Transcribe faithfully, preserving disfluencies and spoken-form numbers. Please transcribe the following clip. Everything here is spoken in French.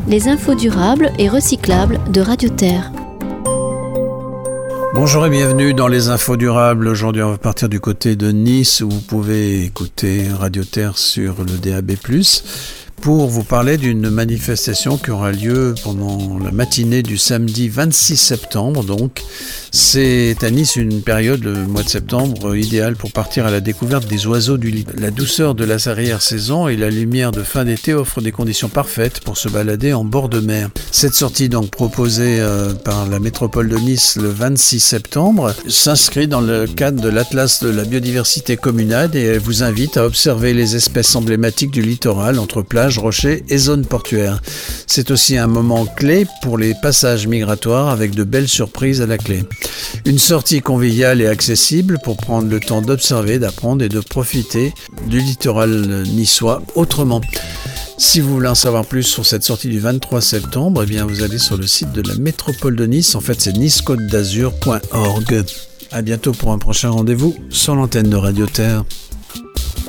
les infos durables et recyclables de Radio Terre. Bonjour et bienvenue dans les infos durables. Aujourd'hui, on va partir du côté de Nice où vous pouvez écouter Radio Terre sur le D A B plus, pour vous parler d'une manifestation qui aura lieu pendant la matinée du samedi vingt-six septembre. Donc, c'est à Nice une période, le mois de septembre, idéale pour partir à la découverte des oiseaux du lit. La douceur de la arrière-saison et la lumière de fin d'été offrent des conditions parfaites pour se balader en bord de mer. Cette sortie, donc proposée euh, par la métropole de Nice le vingt-six septembre, s'inscrit dans le cadre de l'Atlas de la biodiversité communale et elle vous invite à observer les espèces emblématiques du littoral entre plages, rochers et zones portuaires. C'est aussi un moment clé pour les passages migratoires avec de belles surprises à la clé. Une sortie conviviale et accessible pour prendre le temps d'observer, d'apprendre et de profiter du littoral niçois autrement. Si vous voulez en savoir plus sur cette sortie du vingt-trois septembre, eh bien vous allez sur le site de la métropole de Nice. En fait, c'est nice côte d'azur point org. À bientôt pour un prochain rendez-vous sur l'antenne de Radio Terre.